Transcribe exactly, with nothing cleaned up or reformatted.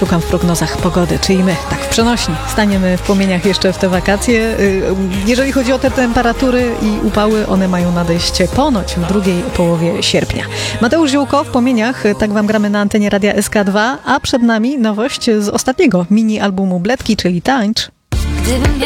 szukam w prognozach pogody, czyli my, tak w przenośni, staniemy w płomieniach jeszcze w te wakacje. Jeżeli chodzi o te temperatury i upały, one mają nadejść ponoć w drugiej połowie sierpnia. Mateusz Ziółko w płomieniach, tak wam gramy na antenie Radia S K dwa, a przed nami nowość z ostatniego mini albumu Bledki, czyli Tańcz.